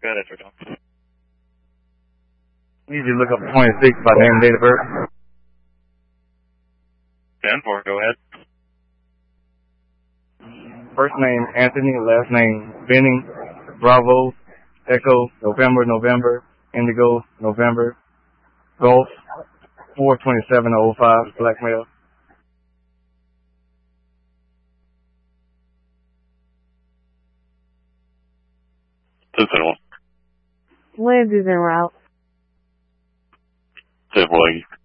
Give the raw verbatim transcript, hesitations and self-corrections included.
Go ahead, Edward. Need you to look up twenty-six by name and date of birth. ten four, go ahead. First name, Anthony. Last name, Benny. Bravo, Echo, November, November, Indigo, November, Golf, four twenty-seven oh five, black male. ten seven one. Lindsay's en route. ten four.